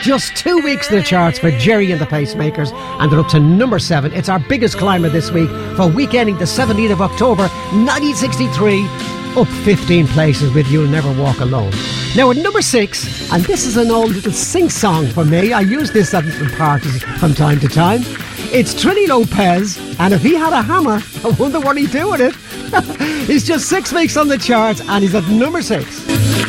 Just 2 weeks in the charts for Jerry and the Pacemakers, and they're up to number 7. It's our biggest climber this week for week ending the 17th of October 1963. Up 15 places with You'll Never Walk Alone. Now at number 6, and this is an old little sing-song for me. I use this at little parties from time to time. It's Trini Lopez, and if he had a hammer, I wonder what he'd do with it. He's just 6 weeks on the charts, and he's at number 6.